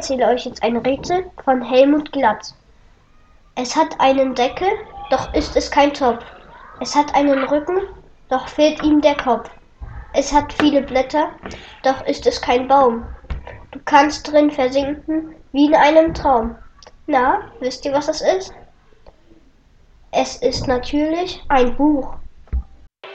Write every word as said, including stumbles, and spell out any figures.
erzähle euch jetzt ein Rätsel von Helmut Glatz. Es hat einen Deckel, doch ist es kein Topf. Es hat einen Rücken, doch fehlt ihm der Kopf. Es hat viele Blätter, doch ist es kein Baum. Du kannst drin versinken, wie in einem Traum. Na, wisst ihr, was es ist? Es ist natürlich ein Buch.